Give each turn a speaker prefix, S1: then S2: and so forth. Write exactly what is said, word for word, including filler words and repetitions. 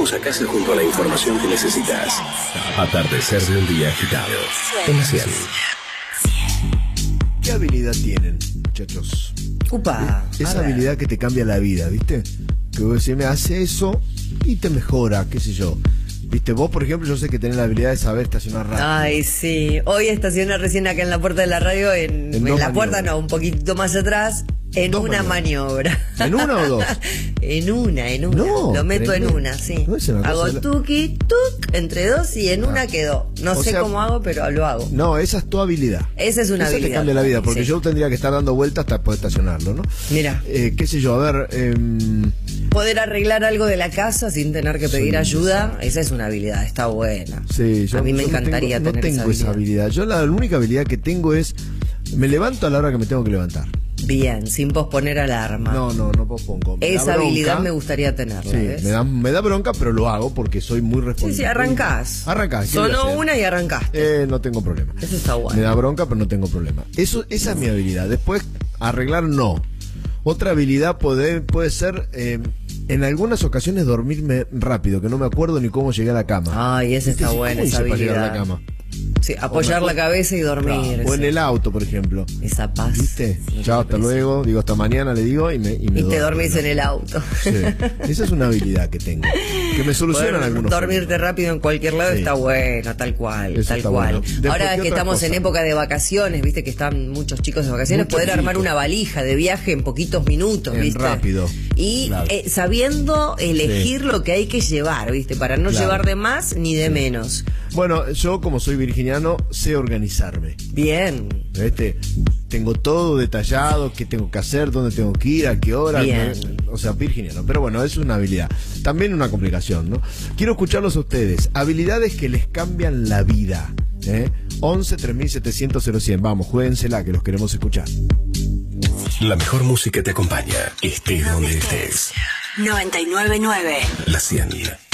S1: llegamos a casa junto a la información que necesitas. Atardecer de un día agitado. En la cien.
S2: ¿Qué habilidad tienen, muchachos?
S3: Upa.
S2: Esa habilidad que te cambia la vida, ¿viste? Que vos decís, me hace eso y te mejora, qué sé yo. Viste, vos por ejemplo, yo sé que tenés la habilidad de saber estacionar rápido.
S3: Ay, sí. Hoy estacioné recién acá en la puerta de la radio, en, en, en la puerta no, un poquito más atrás, en dos una maniobra.
S2: ¿En una o dos?
S3: En una, en una.
S2: No,
S3: lo meto en una, sí.
S2: No es una
S3: hago
S2: cosa...
S3: tuki, tuk, entre dos y en ah. una quedó. No o sé sea, cómo hago, pero lo hago.
S2: No, esa es tu habilidad.
S3: Esa es una
S2: esa
S3: habilidad.
S2: Te cambia la vida, porque
S3: sí.
S2: yo tendría que estar dando vueltas hasta poder estacionarlo, ¿no?
S3: Mira.
S2: Eh, qué sé yo, a ver... Eh...
S3: Poder arreglar algo de la casa sin tener que pedir sí, ayuda, esa es una habilidad, está buena.
S2: Sí, yo,
S3: a mí me
S2: yo
S3: encantaría
S2: no tengo,
S3: tener
S2: no tengo
S3: esa habilidad.
S2: esa habilidad. Yo la única habilidad que tengo es, me levanto a la hora que me tengo que levantar.
S3: Bien, sin posponer alarma.
S2: No, no, no pospongo. Me
S3: esa habilidad me gustaría tenerla.
S2: Sí,
S3: ¿ves?
S2: Me da, me da bronca, pero lo hago porque soy muy responsable.
S3: Sí, sí, arrancás.
S2: Arrancás.
S3: Sonó una y arrancaste.
S2: Eh, no tengo problema.
S3: Eso está bueno.
S2: Me da bronca, pero no tengo problema. Eso, esa es mi habilidad. Después, arreglar no. Otra habilidad puede, puede ser... Eh, en algunas ocasiones dormirme rápido, que no me acuerdo ni cómo llegué a la cama.
S3: Ay, esa está buena, esa habilidad. Para llegar a la cama? Sí, apoyar la cabeza y dormir.
S2: Claro, o en el auto, por ejemplo.
S3: Esa paz.
S2: ¿Viste? Chao, hasta luego. Digo, hasta mañana le digo y me Y, me
S3: y te dormís en el auto.
S2: Sí. Esa es una habilidad que tengo. Que me solucionan algunos
S3: Dormirte problemas. Rápido en cualquier lado sí. está bueno, tal cual,
S2: Eso
S3: tal cual.
S2: Bueno.
S3: Ahora que estamos
S2: cosa?
S3: en época de vacaciones, viste que están muchos chicos de vacaciones, Mucho poder chico. armar una valija de viaje en poquitos minutos,
S2: en
S3: viste.
S2: Rápido.
S3: Y claro. eh, sabiendo elegir sí. lo que hay que llevar, viste, para no claro. llevar de más ni de sí. menos.
S2: Bueno, yo como soy virginiano, sé organizarme.
S3: Bien.
S2: ¿Viste? Tengo todo detallado, qué tengo que hacer, dónde tengo que ir, a qué hora.
S3: Bien.
S2: ¿no? O sea, virginiano. Pero bueno, es una habilidad. También una complicación, ¿no? Quiero escucharlos a ustedes. Habilidades que les cambian la vida. ¿eh? once, tres mil setecientos, cero cien. Vamos, juéguensela, que los queremos escuchar.
S1: La mejor música te acompaña, estés donde estés.
S4: noventa y nueve punto nueve.
S1: La cien.